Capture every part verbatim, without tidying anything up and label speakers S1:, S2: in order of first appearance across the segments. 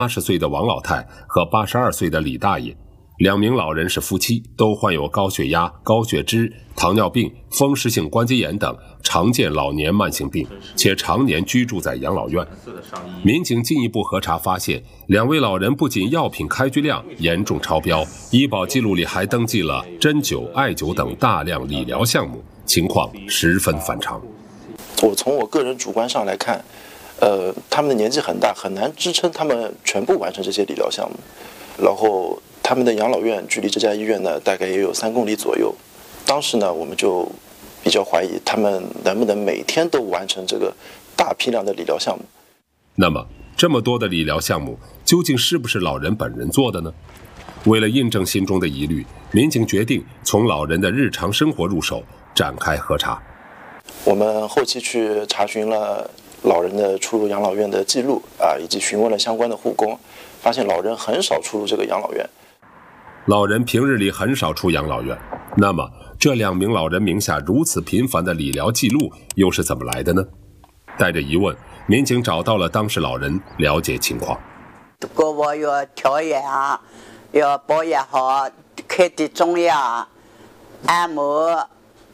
S1: 八十岁的王老太和八十二岁的李大爷，两名老人是夫妻，都患有高血压、高血脂、糖尿病、风湿性关节炎等常见老年慢性病，且常年居住在养老院。民警进一步核查发现，两位老人不仅药品开具量严重超标，医保记录里还登记了针灸、艾灸等大量理疗项目，情况十分反常。
S2: 我从我个人主观上来看，呃，他们的年纪很大，很难支撑他们全部完成这些理疗项目。然后他们的养老院距离这家医院呢，大概也有三公里左右。当时呢，我们就比较怀疑他们能不能每天都完成这个大批量的理疗项目。
S1: 那么，这么多的理疗项目，究竟是不是老人本人做的呢？为了印证心中的疑虑，民警决定从老人的日常生活入手，展开核查。
S2: 我们后期去查询了老人的出入养老院的记录啊，以及询问了相关的护工，发现老人很少出入这个养老院。
S1: 老人平日里很少出养老院，那么这两名老人名下如此频繁的理疗记录又是怎么来的呢？带着疑问，民警找到了当事老人，了解情况。
S3: 如果我要调养，要保养好，开点中药、按摩，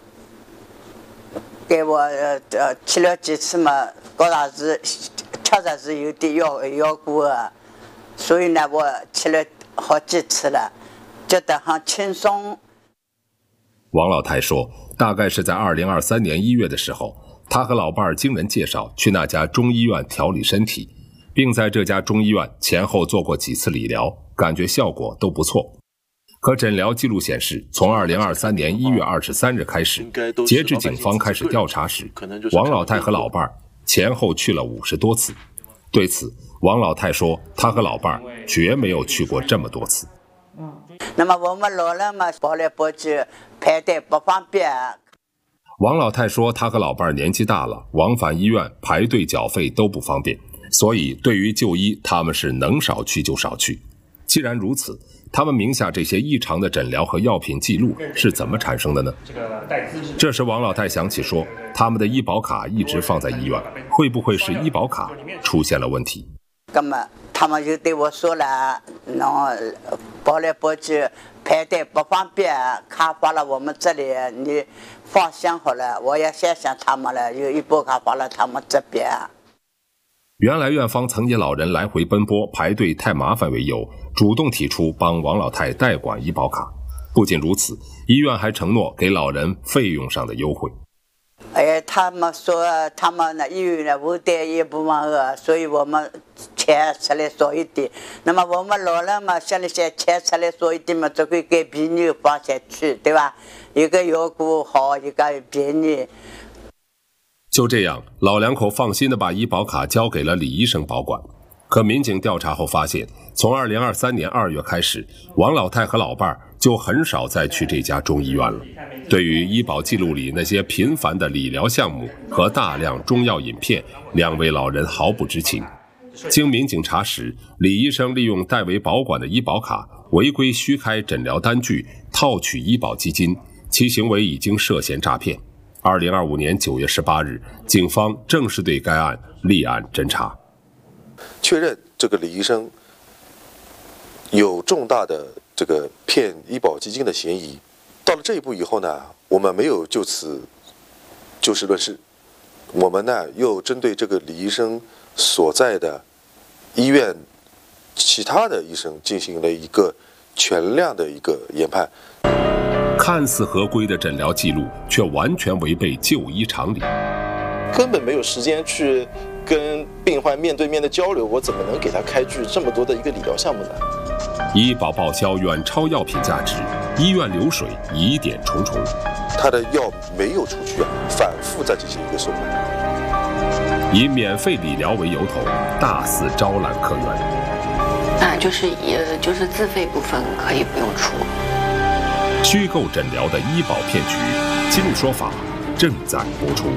S3: 给我呃吃了几次嘛，觉得是确实是有点药药过的，所以呢，我吃了好几次了，觉得很轻松。
S1: 王老太说，大概是在二零二三年一月的时候，她和老伴儿经人介绍去那家中医院调理身体，并在这家中医院前后做过几次理疗，感觉效果都不错。可诊疗记录显示，从二零二三年一月二十三日开始，截至警方开始调查时，王老太和老伴儿前后去了五十多次。对此，王老太说，她和老伴儿绝没有去过这么多次。
S3: 那么我们老人嘛，跑来跑去，排队不方便。
S1: 王老太说，她和老伴儿年纪大了，往返医院排队缴费都不方便，所以对于就医，他们是能少去就少去。既然如此，他们名下这些异常的诊疗和药品记录是怎么产生的呢？这时王老太想起说，他们的医保卡一直放在医院，会不会是医保卡出现了问题？
S3: 那么他们就对我说了，然后跑来跑去，排队不方便，卡放了我们这里，你放心好了，我也想想他们了，有医保卡放了他们这边。
S1: 原来院方曾以老人来回奔波排队太麻烦为由，主动提出帮王老太代管医保卡。不仅如此，医院还承诺给老人费用上的优惠。
S3: 哎，他们说他们呢医院呢负担一部分额，所以我们钱出来少一点。那么我们老人嘛，想了想，钱出来少一点嘛，就会给便宜放下去，对吧？一个药顾好，一个便宜。
S1: 就这样，老两口放心地把医保卡交给了李医生保管。可民警调查后发现，从二零二三年二月开始，王老太和老伴儿就很少再去这家中医院了。对于医保记录里那些频繁的理疗项目和大量中药饮片，两位老人毫不知情。经民警查实，李医生利用代为保管的医保卡违规虚开诊疗单据，套取医保基金，其行为已经涉嫌诈骗。二零二五年九月十八日，警方正式对该案立案侦查，
S4: 确认这个李医生有重大的这个骗医保基金的嫌疑。到了这一步以后呢，我们没有就此就事论事，我们呢又针对这个李医生所在的医院其他的医生进行了一个全量的一个研判。
S1: 看似合规的诊疗记录，却完全违背就医常理，
S2: 根本没有时间去跟病患面对面的交流，我怎么能给他开具这么多的一个理疗项目呢？
S1: 医保报销远超药品价值，医院流水疑点重重。
S4: 他的药没有出去啊，反复在进行一个收买。
S1: 以免费理疗为由头，大肆招揽客源。
S5: 啊，就是呃，就是自费部分可以不用出。
S1: 虚构诊疗的医保骗局，今日说法正在播出。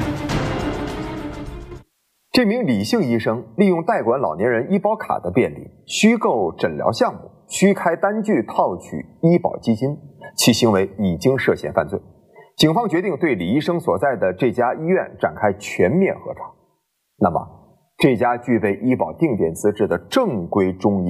S6: 这名李姓医生利用代管老年人医保卡的便利，虚构诊疗项目，虚开单据套取医保基金，其行为已经涉嫌犯罪。警方决定对李医生所在的这家医院展开全面核查。那么， 这家具备医保定点资质的正规中医